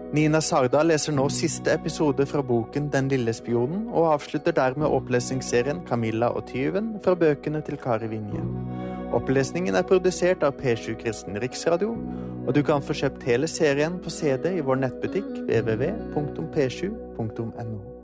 Nina Sardal leser nå siste episode fra boken Den lille spionen, og avslutter dermed opplesningsserien Camilla og tyven fra bøkene til Kari Vinje. Opplesningen er produsert av P7 Kristen Riksradio, og du kan få kjøpt hele serien på CD i vår nettbutikk www.p7.no.